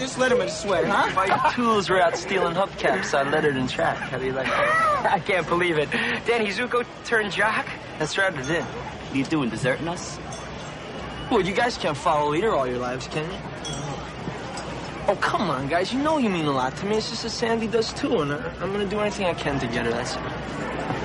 Just let him in sweat, huh? My tools were out stealing hubcaps on Leonard Track. How do you like that? I can't believe it. Danny Zuko turned jock? That's right, I did. What are you doing, deserting us? Well, you guys can't follow a leader all your lives, can you? Oh, come on, guys. You know you mean a lot to me. It's just as Sandy does, too, and I'm going to do anything I can to get her, that's it.